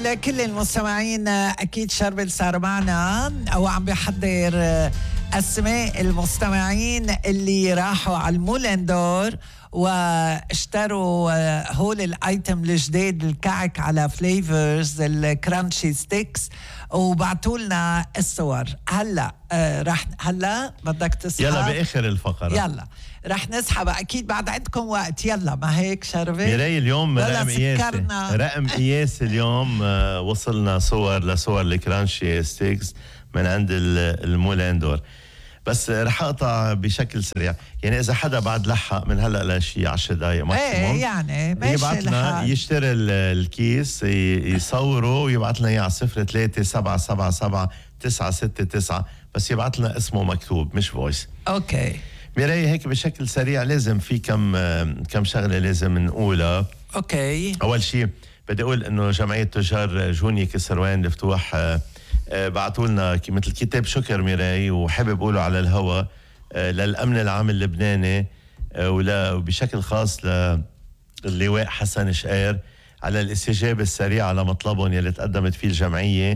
لكل المستمعين. أكيد شربل صار معنا أو عم بيحضر أسماء المستمعين اللي راحوا على المولندور واشتروا هول الايتم الجديد الكعك على فليفرز الكرانشي ستيكس وبعتوا لنا الصور. هلا هلا بدك تسحب؟ يلا باخر الفقره. يلا رح نسحب اكيد بعد عندكم وقت. يلا ما هيك شربي ميراي اليوم رقم قياسي اليوم وصلنا لصور الكرانشي ستيكس من عند المولندور. بس رح اقطع بشكل سريع. يعني اذا حدا بعد لحق من هلا لشي 10 دقائق ماكسيموم يعني ماشي يبعثنا يشتري الكيس يصوره ويبعث لنا اياه على 03-777-969 بس يبعث لنا اسمه مكتوب مش فويس. اوكي ميراي هيك بشكل سريع لازم في كم شغله لازم نقولها. اوكي اول شيء بدي اقول انه جمعيه تجار جوني كسروان الفتوح بعتوا لنا مثل كتاب شكر ميراي وحابب اقوله على الهواء للامن العام اللبناني وبشكل خاص للواء حسن شقير على الاستجابه السريعه على مطلبهم يلي تقدمت فيه الجمعيه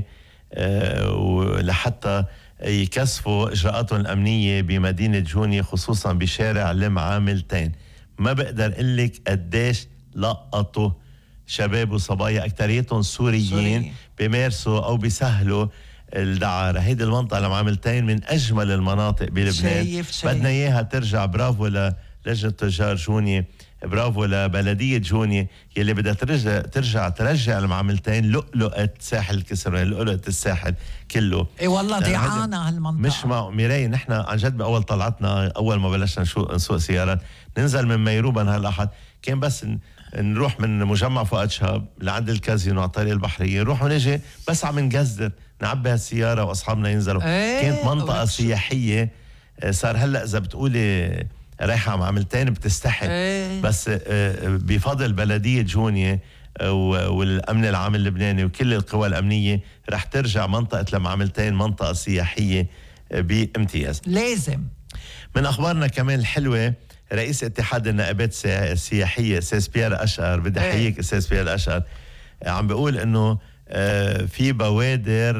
ولحتى يكثفوا اجراءاتهم الامنيه بمدينه جوني خصوصا بشارع المعاملتين. ما بقدر اقول لك قديش لقطوا شباب وصبايا اكثريتهم سوريين بيمارسوا او بيسهلوا الدعارة. هيدي المنطقة المعاملتين من أجمل المناطق بلبنان. بدنا إياها ترجع. برافو للجنة تجار جوني، برافو لبلدية جوني يلي بدها ترجع المعاملتين لؤلؤة ساحل كسروان، لؤلؤة الساحل كله. اي والله ضيعانة هالمنطقة. مش مع ميراي نحن عن جد بأول طلعتنا أول ما بلشنا نسوق سيارات ننزل من ميروبا هالأحد كان بس نروح من مجمع فؤاد شهاب لعند الكازينو على الطريق البحرية نروح ونجي بس عم نقزر نعبي هالسيارة وأصحابنا ينزلوا. كانت منطقة سياحية. صار هلأ إذا بتقولي رايحة على معاملتين بتستحق. بس بفضل بلدية جونية والأمن العام اللبناني وكل القوى الأمنية رح ترجع منطقة المعاملتين منطقة سياحية بامتياز. لازم. من أخبارنا كمان الحلوة رئيس اتحاد النائبات السياحية أستاذ بيير أشقر، بدي أحييك أستاذ بيير أشقر، عم بيقول إنه في بوادر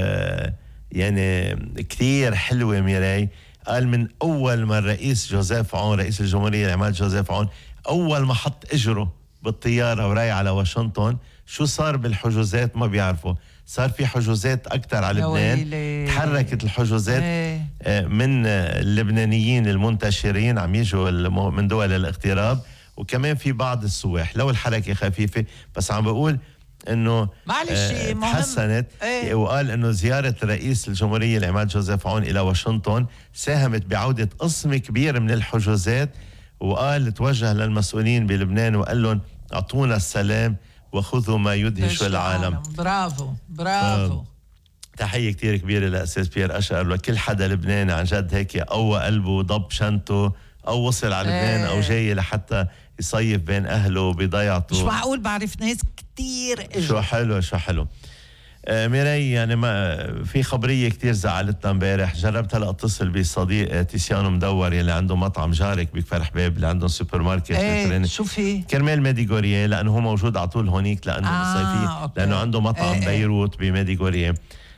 يعني كتير حلوة ميراي. قال من أول ما الرئيس جوزيف عون رئيس الجمهورية العماد جوزيف عون أول ما حط إجره بالطيارة وراي على واشنطن شو صار بالحجوزات ما بيعرفوا. صار في حجوزات أكتر على لبنان. تحركت الحجوزات من اللبنانيين المنتشرين عم يجوا من دول الاغتراب وكمان في بعض السواح. لو الحركة خفيفة بس عم بقول انه تحسنت. وقال انه زيارة رئيس الجمهورية العماد جوزيف عون الى واشنطن ساهمت بعودة قسم كبير من الحجوزات. وقال توجه للمسؤولين بلبنان وقال لهم اعطونا السلام وخذوا ما يدهش العالم. برافو تحية كتير كبيرة لأستاذ بيير أشقر وكل حدا لبناني عن جد هيك قوى قلبه وضب شنطه أو وصل على لبنان أو جاي لحتى يصيف بين أهله بضيعته. مش معقول بعرف ناس كتير شو حلو. ميراي يعني ما في خبرية كتير زعلتنا امبارح. جربت هلا اتصل بصديق تيسيانو مدور يلي عنده مطعم جارك بكفر حباب اللي عندهم سوبر ماركت. شو في؟ كرمال ميديغوريه لأنه هو موجود على طول هونيك لأنه بالصيفية لأنه عنده مطعم بيروت بميديغوريه.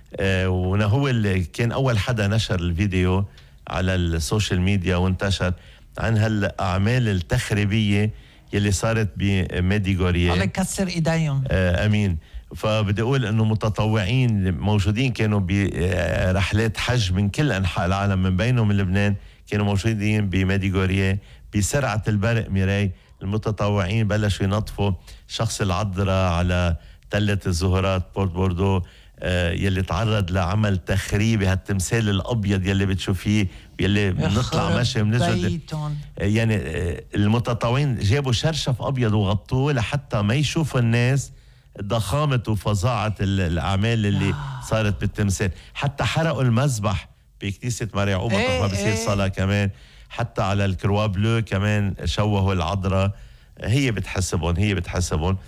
وهو اللي كان أول حدا نشر الفيديو على السوشيال ميديا وانتشر عن هالأعمال التخريبية يلي صارت بميديغوريه. الله يكسر ايديهم. امين. فبدي اقول انه متطوعين موجودين كانوا برحلات حج من كل انحاء العالم من بينهم من لبنان كانوا موجودين بميديغوريه. بسرعه البرق ميراي المتطوعين بلشوا ينظفوا شخص العذراء على تلة الزهرات بورت بوردو يلي تعرض لعمل تخريبي. هالتمثال الابيض يلي بتشوفيه يلي بنطلع ماشي بنجد يعني المتطوعين جابوا شرشف ابيض وغطوه لحتى ما يشوفوا الناس ضخامة وفظاعة الأعمال اللي صارت بالتمثال. حتى حرقوا المذبح بكنيسة مريعوبة ما بصير صلاة كمان. حتى على الكروا بلو كمان شوهوا العذراء. هي بتحسبهم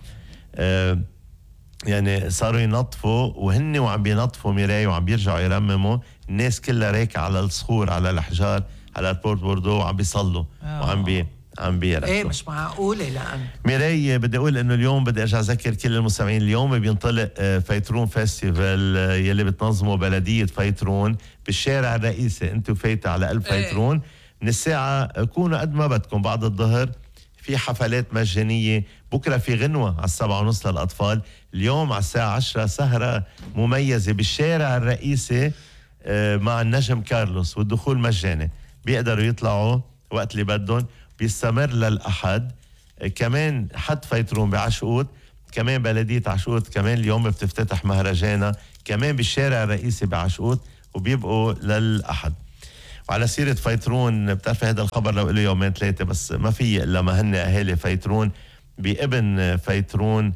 يعني صاروا ينظفوا وهن وعم بينظفوا ميراي وعم بيرجعوا يرمموا. الناس كلها راكعة على الصخور على الأحجار على بورت بوردو وعم بيصلوا عم بيركض. ايه مش معقولة. لأن ميراي بدي اقول انه اليوم بدي ارجع اذكر كل المستمعين، اليوم بينطلق فيترون فيستيفال يلي بتنظمه بلدية فيترون بالشارع الرئيسي. انتم فايتة على قلب فيترون من الساعة، كونوا قد ما بدكم بعد الظهر. في حفلات مجانية، بكرة في غنوة على 7:30 للأطفال، اليوم على الساعة 10 سهرة مميزة بالشارع الرئيسي مع النجم كارلوس، والدخول مجاني، بيقدروا يطلعوا وقت اللي بدهم، بيستمر للأحد. كمان حد فيترون بعشقوت، كمان بلدية عشقوت كمان اليوم بتفتتح مهرجانة كمان بالشارع الرئيسي بعشقوت، وبيبقوا للأحد. وعلى سيرة فيترون، بتعرفي هذا الخبر لو له يومين ثلاثة بس ما في إلا ما هن أهالي فيترون بابن فيترون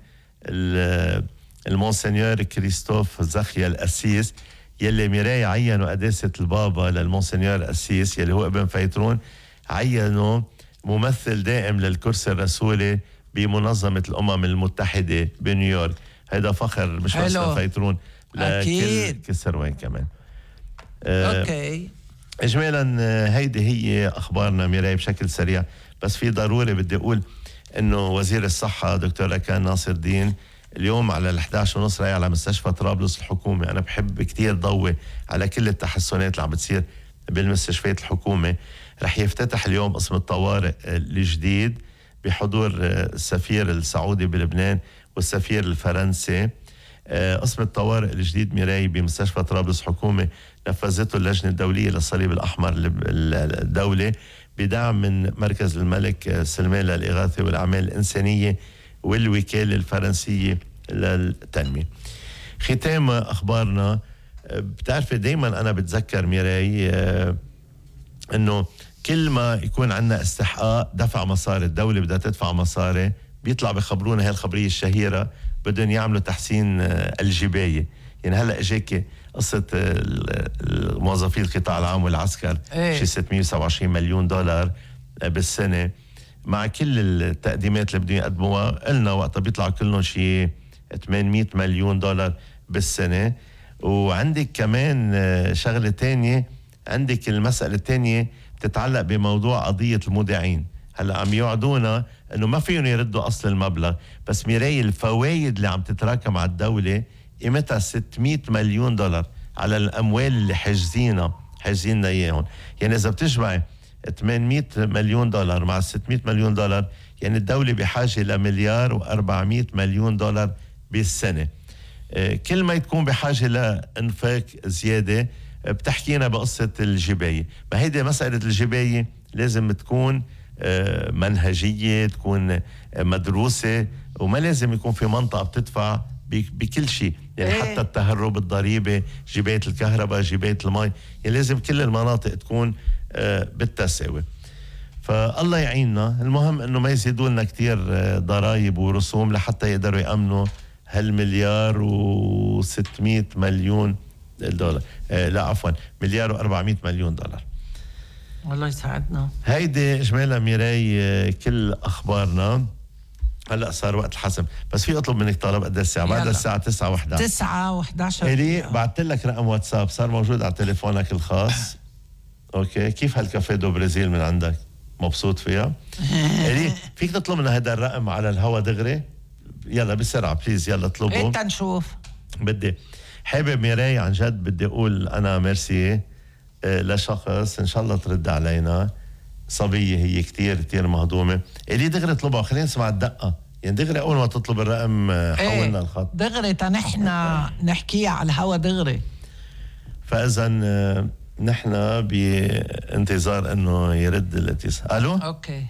المونسنيور كريستوف زخيا الأسيس، يلي ميراي عينوا قداسة البابا للمونسنيور الأسيس يلي هو ابن فيترون، عينوا ممثل دائم للكرسي الرسولي بمنظمة الأمم المتحدة بنيويورك. هذا فخر مش بس لفيترون، لكل كسروان كمان. اوكي. اجمالا هيدي هي اخبارنا ميراي بشكل سريع، بس في ضروري بدي اقول انه وزير الصحه دكتور ركان ناصر الدين اليوم على 11:30 رايح على مستشفى طرابلس الحكومي. انا بحب كتير ضوي على كل التحسنات اللي عم بتصير بالمستشفيات الحكومه. رح يفتتح اليوم قسم الطوارئ الجديد بحضور السفير السعودي بلبنان والسفير الفرنسي. قسم الطوارئ الجديد ميراي بمستشفى طرابلس حكومة نفذته اللجنة الدولية للصليب الأحمر الدولي بدعم من مركز الملك سلمان للإغاثة والأعمال الإنسانية والوكالة الفرنسية للتنمية. ختام أخبارنا، بتعرفي دايما أنا بتذكر ميراي أنه كل ما يكون عندنا استحقاق دفع مصاري، الدولة بدها تدفع مصاري، بيطلع بخبرونا هاي الخبرية الشهيرة بدهم يعملوا تحسين الجباية. يعني هلأ اجاكي قصة موظفي القطاع العام والعسكر شي 627 مليون دولار بالسنة، مع كل التقديمات اللي بدهم يقدموها. قلنا وقتها بيطلعوا كلهم شي 800 مليون دولار بالسنة. وعندك كمان شغلة تانية، عندك المسألة التانية بتتعلق بموضوع قضية المودعين. هلا عم يوعدونا انه ما فيهم يردوا اصل المبلغ، بس ميراي الفوائد اللي عم تتراكم على الدولة قيمتها 600 مليون دولار على الاموال اللي حاجزيننا اياهم. يعني اذا بتجمع 800 مليون دولار مع 600 مليون دولار، يعني الدولة بحاجة لمليار و400 مليون دولار بالسنة. كل ما تكون بحاجة لانفاق زيادة بتحكينا بقصة الجباية. ما هيدي مسألة الجباية لازم تكون منهجية، تكون مدروسة، وما لازم يكون في منطقة بتدفع بكل شيء. يعني حتى التهرب الضريبة، جباية الكهرباء، جباية الماء، يعني لازم كل المناطق تكون بالتساوي. فالله يعيننا. المهم انه ما يزيدوا لنا كتير ضرائب ورسوم لحتى يقدروا يأمنوا هالمليار و600 مليون دولار. لا عفوا، مليار و400 مليون دولار. والله يساعدنا. هيدي اجمالا ميراي كل اخبارنا. هلا صار وقت الحسم، بس في اطلب منك طلب قد الساعه؟ بعد الساعه 9 و11. 9 و11 الي بعثت لك رقم واتساب صار موجود على تليفونك الخاص. اوكي، كيف هالكافيه دو برازيل من عندك؟ مبسوط فيها؟ الي فيك تطلب لنا هذا الرقم على الهوا دغري؟ يلا بسرعه بليز، يلا اطلبه. انت نشوف. بدي حابب ميراي عن جد بدي اقول انا ميرسي لشخص ان شاء الله ترد علينا. صبية هي كتير مهضومة. اللي دغري اطلبها، خلينا نسمع الدقة. يعني دغري اول ما تطلب الرقم حولنا الخط دغري نحن نحكيها على الهوا دغري. فاذا نحن بانتظار انه يرد الاتصال. الو اوكي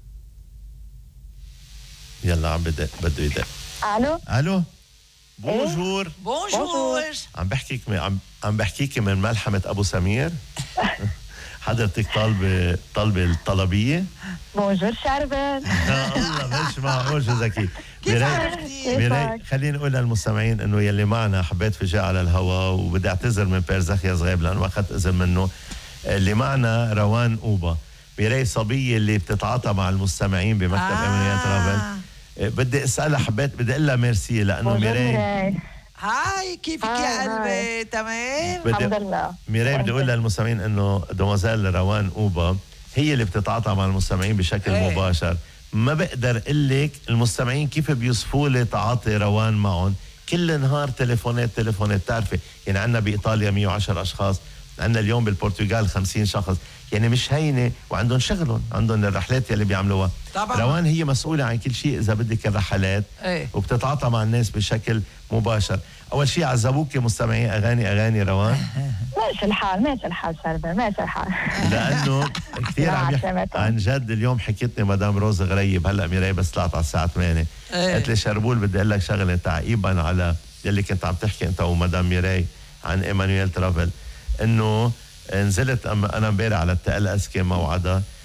يلا عم بده يدق. الو بونجور. عم بحكيك من ملحمة ابو سمير. حضرتك طالبة الطلبية؟ بونجور شربان. الله مش معقول شو ذكي. ميراي خليني اقول للمستمعين انه يلي معنا حبيت فجاء على الهواء، وبدي اعتذر من بير زخيا صغيب لانه ما اخذت اذن منه. اللي معنا روان اوبا، ميراي صبية اللي بتتعاطى مع المستمعين بمكتب امنيات رافل. بدي اسالها، بدي اقول لها ميرسي لانه ميراي هاي كيفك يا قلبي؟ تمام الحمد لله. ميراي بدي اقول للمستمعين انه دومازيل روان اوبا هي اللي بتتعاطى مع المستمعين بشكل إيه. مباشر. ما بقدر اقول لك المستمعين كيف بيوصفوا لي تعاطي روان معهم. كل نهار تليفونات بتعرفي يعني عندنا بايطاليا 110 اشخاص، عندنا اليوم بالبرتغال 50 شخص، يعني مش هينه، وعندهم شغلهم، عندهم الرحلات يلي بيعملوها. طبعا. روان هي مسؤولة عن كل شيء إذا بدك الرحلات، إيه. وبتتعاطى مع الناس بشكل مباشر. أول شيء عذبوك مستمعي أغاني روان؟ ماشي الحال شربان، ماشي الحال. لأنه كثير عم عن جد. اليوم حكيتني مدام روز غريب، هلا ميراي بس طلعت على الساعة 8 قالت لي شربول بدي أقول لك شغلة تعقيبا على يلي كنت عم تحكي أنت ومدام ميراي عن إيمانويل ترافل، إنه نزلت أنا امبارح على التقل أسكي موعدة،